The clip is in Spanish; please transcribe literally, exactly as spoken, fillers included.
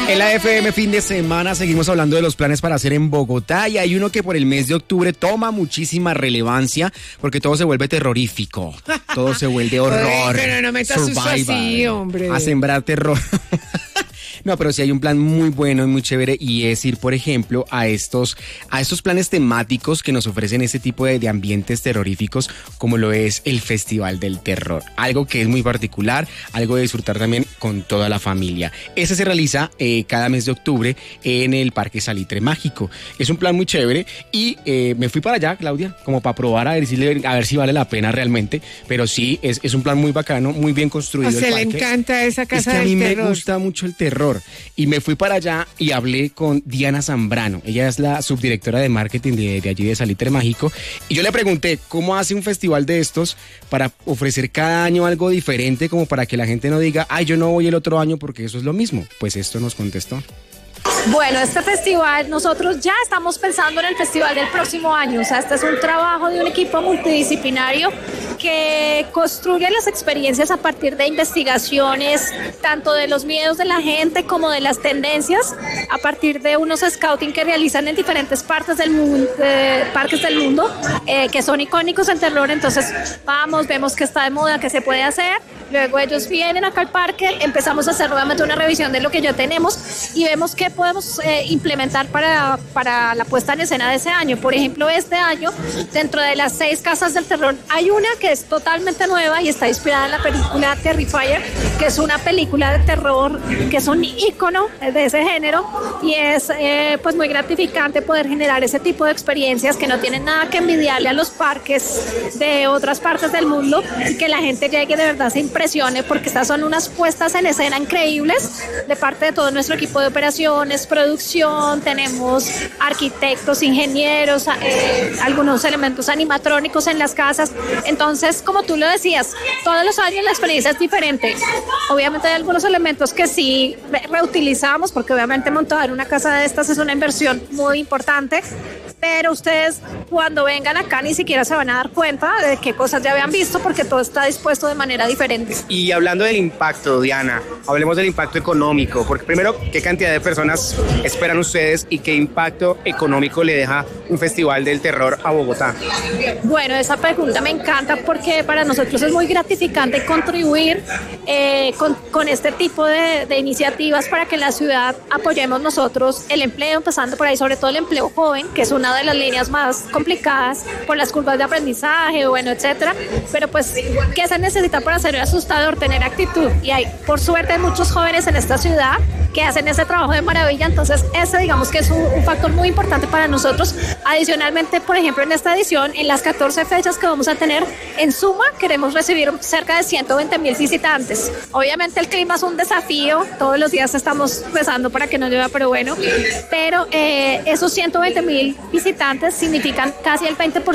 En la F M fin de semana seguimos hablando de los planes para hacer en Bogotá y hay uno que por el mes de octubre toma muchísima relevancia porque todo se vuelve terrorífico, todo se vuelve horror. Pero no metas susto así, hombre. A sembrar terror. No, pero sí hay un plan muy bueno y muy chévere y es ir, por ejemplo, a estos, a estos planes temáticos que nos ofrecen ese tipo de, de ambientes terroríficos como lo es el Festival del Terror. Algo que es muy particular, algo de disfrutar también con toda la familia. Ese se realiza eh, cada mes de octubre en el Parque Salitre Mágico. Es un plan muy chévere y eh, me fui para allá, Claudia, como para probar a ver si, a ver si vale la pena realmente. Pero sí, es, es un plan muy bacano, muy bien construido. O sea, el le parque. encanta esa casa es que a del mí terror. me gusta mucho el terror. Y me fui para allá y hablé con Diana Zambrano. Ella es la subdirectora de marketing de, de allí de Salitre Mágico. Y yo le pregunté cómo hace un festival de estos para ofrecer cada año algo diferente, como para que la gente no diga, ay, yo no voy el otro año porque eso es lo mismo. Pues esto nos contestó. Bueno, este festival, nosotros ya estamos pensando en el festival del próximo año. O sea, este es un trabajo de un equipo multidisciplinario que construye las experiencias a partir de investigaciones, tanto de los miedos de la gente como de las tendencias, a partir de unos scouting que realizan en diferentes partes del mundo, eh, parques del mundo, eh, que son icónicos en terror. Entonces, vamos, vemos que está de moda, que se puede hacer. Luego ellos vienen acá al parque, empezamos a hacer nuevamente una revisión de lo que ya tenemos y vemos qué podemos eh, implementar para, para la puesta en escena de ese año. Por ejemplo, este año, dentro de las seis casas del terror, hay una que es totalmente nueva y está inspirada en la película Terrifier, que es una película de terror, que es un ícono de ese género y es eh, pues muy gratificante poder generar ese tipo de experiencias que no tienen nada que envidiarle a los parques de otras partes del mundo y que la gente llegue de verdad se impresione, porque estas son unas puestas en escena increíbles de parte de todo nuestro equipo de operaciones, producción, tenemos arquitectos, ingenieros, eh, algunos elementos animatrónicos en las casas. Entonces, como tú lo decías, todos los años la experiencia es diferente. Obviamente hay algunos elementos que sí reutilizamos, porque obviamente montar una casa de estas es una inversión muy importante, pero ustedes cuando vengan acá ni siquiera se van a dar cuenta de qué cosas ya habían visto, porque todo está dispuesto de manera diferente. Y hablando del impacto, Diana, hablemos del impacto económico, porque primero, ¿qué cantidad de personas esperan ustedes y qué impacto económico le deja un festival del terror a Bogotá? Bueno, esa pregunta me encanta porque para nosotros es muy gratificante contribuir eh, con, con este tipo de, de iniciativas para que en la ciudad apoyemos nosotros el empleo, empezando por ahí, sobre todo el empleo joven, que es una de las líneas más complicadas por las curvas de aprendizaje, bueno, etcétera. Pero pues, ¿qué se necesita para ser asustador? Tener actitud. Y hay, por suerte, muchos jóvenes en esta ciudad que hacen ese trabajo de maravilla. Entonces, ese digamos que es un, un factor muy importante para nosotros. Adicionalmente, por ejemplo, en esta edición, en las catorce fechas que vamos a tener, en suma, queremos recibir cerca de ciento veinte mil visitantes. Obviamente, el clima es un desafío. Todos los días estamos rezando para que no llueva, pero bueno. Pero eh, esos ciento veinte mil visitantes significan casi el veinte por ciento